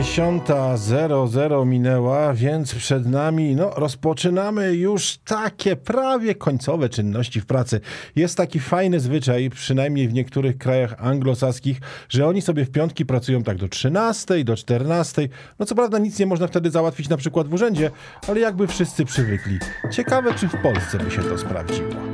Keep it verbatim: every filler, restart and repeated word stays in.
dziesiąta zero zero minęła, więc przed nami, no, rozpoczynamy już takie prawie końcowe czynności w pracy. Jest taki fajny zwyczaj, przynajmniej w niektórych krajach anglosaskich, że oni sobie w piątki pracują tak do trzynastej, do czternastej. No co prawda nic nie można wtedy załatwić na przykład w urzędzie, ale jakby wszyscy przywykli. Ciekawe, czy w Polsce by się to sprawdziło.